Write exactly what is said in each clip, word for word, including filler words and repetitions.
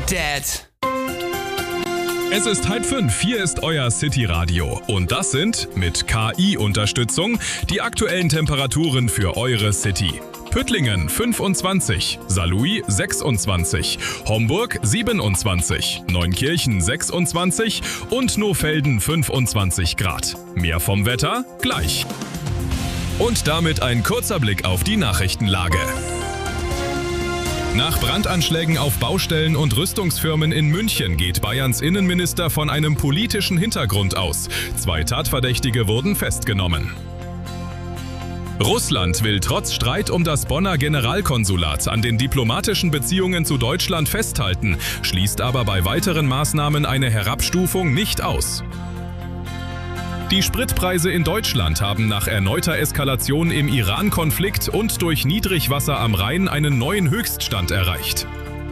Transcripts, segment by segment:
Dad. Es ist halb fünf, hier ist euer City Radio. Und das sind, mit K I-Unterstützung, die aktuellen Temperaturen für eure City. Püttlingen fünfundzwanzig, Saarlouis sechsundzwanzig, Homburg siebenundzwanzig, Neunkirchen sechsundzwanzig und Nohfelden fünfundzwanzig Grad. Mehr vom Wetter gleich. Und damit ein kurzer Blick auf die Nachrichtenlage. Nach Brandanschlägen auf Baustellen und Rüstungsfirmen in München geht Bayerns Innenminister von einem politischen Hintergrund aus. Zwei Tatverdächtige wurden festgenommen. Russland will trotz Streit um das Bonner Generalkonsulat an den diplomatischen Beziehungen zu Deutschland festhalten, schließt aber bei weiteren Maßnahmen eine Herabstufung nicht aus. Die Spritpreise in Deutschland haben nach erneuter Eskalation im Iran-Konflikt und durch Niedrigwasser am Rhein einen neuen Höchststand erreicht.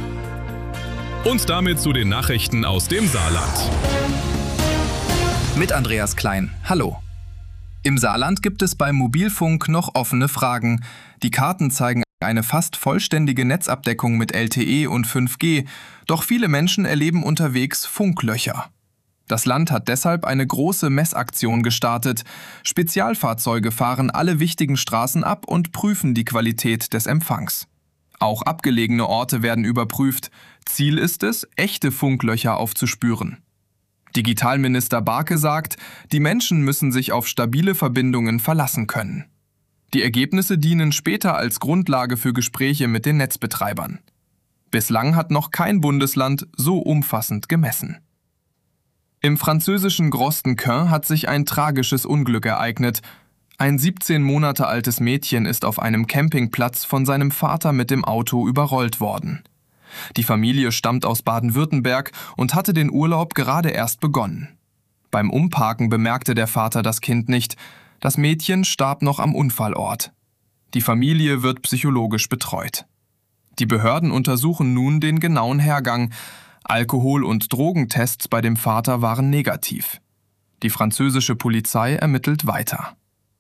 Und damit zu den Nachrichten aus dem Saarland. Mit Andreas Klein. Hallo. Im Saarland gibt es beim Mobilfunk noch offene Fragen. Die Karten zeigen eine fast vollständige Netzabdeckung mit L T E und fünf G, doch viele Menschen erleben unterwegs Funklöcher. Das Land hat deshalb eine große Messaktion gestartet. Spezialfahrzeuge fahren alle wichtigen Straßen ab und prüfen die Qualität des Empfangs. Auch abgelegene Orte werden überprüft. Ziel ist es, echte Funklöcher aufzuspüren. Digitalminister Barke sagt, die Menschen müssen sich auf stabile Verbindungen verlassen können. Die Ergebnisse dienen später als Grundlage für Gespräche mit den Netzbetreibern. Bislang hat noch kein Bundesland so umfassend gemessen. Im französischen Grostenquin hat sich ein tragisches Unglück ereignet. Ein siebzehn Monate altes Mädchen ist auf einem Campingplatz von seinem Vater mit dem Auto überrollt worden. Die Familie stammt aus Baden-Württemberg und hatte den Urlaub gerade erst begonnen. Beim Umparken bemerkte der Vater das Kind nicht. Das Mädchen starb noch am Unfallort. Die Familie wird psychologisch betreut. Die Behörden untersuchen nun den genauen Hergang. Alkohol- und Drogentests bei dem Vater waren negativ. Die französische Polizei ermittelt weiter.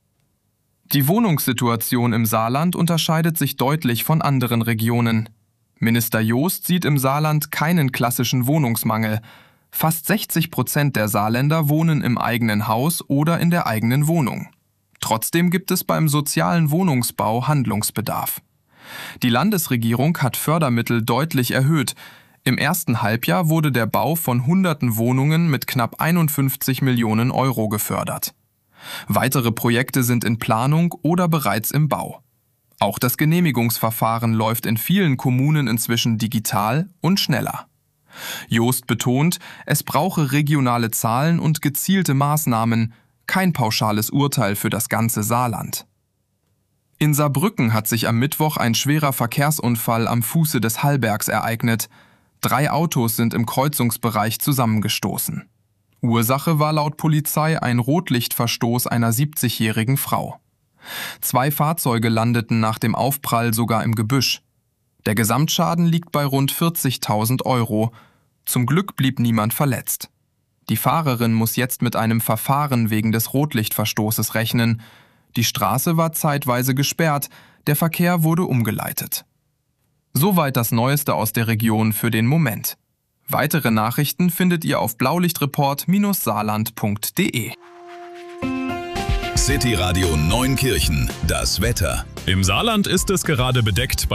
Die Wohnungssituation im Saarland unterscheidet sich deutlich von anderen Regionen. Minister Joost sieht im Saarland keinen klassischen Wohnungsmangel. Fast sechzig Prozent der Saarländer wohnen im eigenen Haus oder in der eigenen Wohnung. Trotzdem gibt es beim sozialen Wohnungsbau Handlungsbedarf. Die Landesregierung hat Fördermittel deutlich erhöht. Im ersten Halbjahr wurde der Bau von hunderten Wohnungen mit knapp einundfünfzig Millionen Euro gefördert. Weitere Projekte sind in Planung oder bereits im Bau. Auch das Genehmigungsverfahren läuft in vielen Kommunen inzwischen digital und schneller. Joost betont, es brauche regionale Zahlen und gezielte Maßnahmen, kein pauschales Urteil für das ganze Saarland. In Saarbrücken hat sich am Mittwoch ein schwerer Verkehrsunfall am Fuße des Hallbergs ereignet. Drei Autos sind im Kreuzungsbereich zusammengestoßen. Ursache war laut Polizei ein Rotlichtverstoß einer siebzigjährigen Frau. Zwei Fahrzeuge landeten nach dem Aufprall sogar im Gebüsch. Der Gesamtschaden liegt bei rund vierzigtausend Euro. Zum Glück blieb niemand verletzt. Die Fahrerin muss jetzt mit einem Verfahren wegen des Rotlichtverstoßes rechnen. Die Straße war zeitweise gesperrt, der Verkehr wurde umgeleitet. Soweit das Neueste aus der Region für den Moment. Weitere Nachrichten findet ihr auf blaulichtreport Bindestrich saarland Punkt de. City Radio Neunkirchen, das Wetter. Im Saarland ist es gerade bedeckt.